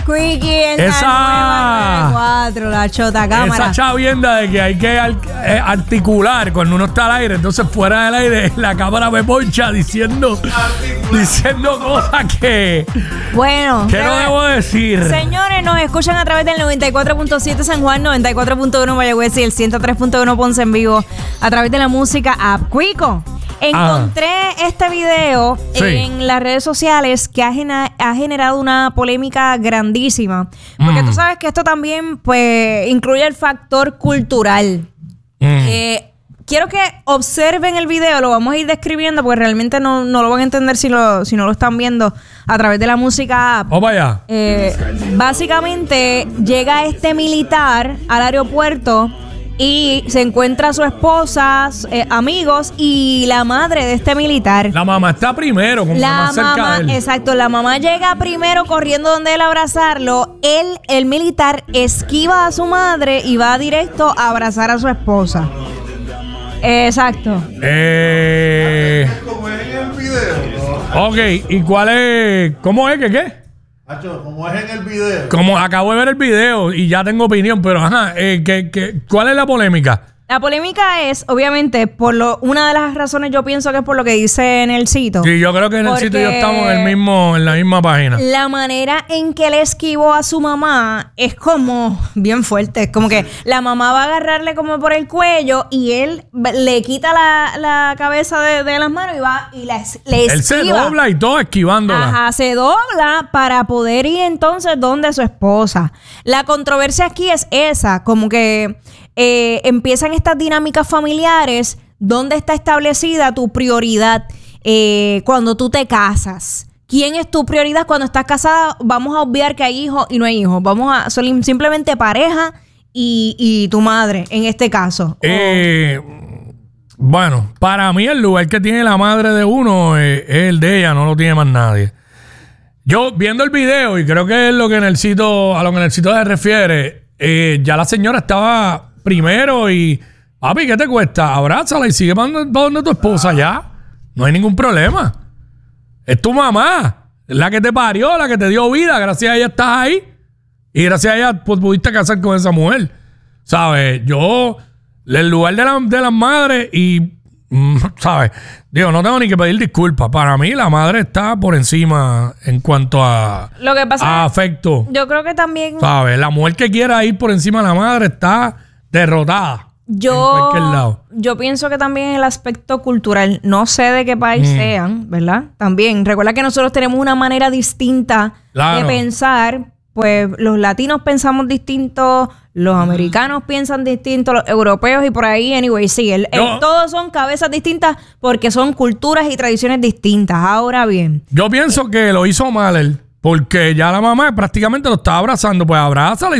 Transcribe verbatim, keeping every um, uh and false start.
Quickie en esa, la nueva cuatro, la chota cámara. Esa chavienda de que hay que al, eh, articular cuando uno está al aire, entonces fuera del aire la cámara me poncha diciendo diciendo cosas que bueno, que no debo decir. Señores, nos escuchan a través del noventa y cuatro punto siete San Juan, noventa y cuatro punto uno Mayagüez y el ciento tres punto uno Ponce en vivo a través de la música App Quico. Encontré ah. este video sí. en las redes sociales que ha, gena- ha generado una polémica grandísima. Porque mm. tú sabes que esto también pues incluye el factor cultural. Mm. Eh, quiero que observen el video, lo vamos a ir describiendo porque realmente no, no lo van a entender si, lo, si no lo están viendo a través de la música app. Oh, vaya. Eh, básicamente llega este militar al aeropuerto y se encuentra a su esposa, eh, amigos y la madre de este militar. La mamá está primero, como la más cerca mamá, de él. Exacto, la mamá llega primero corriendo donde él a abrazarlo. Él, el militar, esquiva a su madre y va directo a abrazar a su esposa. Exacto. Eh... Como es en el video. Ok, ¿y cuál es? ¿Cómo es que qué? Como es en el video. Como acabo de ver el video y ya tengo opinión, pero ajá, eh, ¿qué, qué, ¿cuál es la polémica? La polémica es, obviamente, por lo una de las razones yo pienso que es por lo que dice Nelsito. Sí, yo creo que Nelsito y yo estamos en, el mismo, en la misma página. La manera en que él esquivó a su mamá es como bien fuerte. Es como que la mamá va a agarrarle como por el cuello y él le quita la, la cabeza de, de las manos y va y la, le esquiva. Él se dobla y todo esquivándola. Ajá, se dobla para poder ir entonces donde su esposa. La controversia aquí es esa, como que eh, empiezan estas dinámicas familiares donde está establecida tu prioridad eh, cuando tú te casas. ¿Quién es tu prioridad cuando estás casada? Vamos a obviar que hay hijos y no hay hijos. Vamos a son simplemente pareja y, y tu madre, en este caso. Eh, bueno, para mí el lugar que tiene la madre de uno es, es el de ella, no lo tiene más nadie. Yo viendo el video, y creo que es lo que Nelsito, a lo que Nelsito se refiere, eh, ya la señora estaba primero y, papi, ¿qué te cuesta? Abrázala y sigue para donde, para donde tu esposa ya. No hay ningún problema. Es tu mamá, es la que te parió, la que te dio vida. Gracias a ella estás ahí. Y gracias a ella pues, pudiste casar con esa mujer. ¿Sabes? Yo, el lugar de, la, de las madres y, mm, ¿sabes? Digo, no tengo ni que pedir disculpas. Para mí la madre está por encima en cuanto a, Lo que pasa a afecto. Yo creo que también... ¿Sabes? La mujer que quiera ir por encima de la madre está derrotada. Yo, en cualquier lado. Yo pienso que también el aspecto cultural, no sé de qué país mm. sean, ¿verdad? También, recuerda que nosotros tenemos una manera distinta claro. de pensar. Pues los latinos pensamos distinto, los americanos piensan distinto, los europeos y por ahí, anyway, sí, el, yo, el, todos son cabezas distintas porque son culturas y tradiciones distintas. Ahora bien. Yo pienso que lo hizo mal él, porque ya la mamá prácticamente lo estaba abrazando, pues abrázala y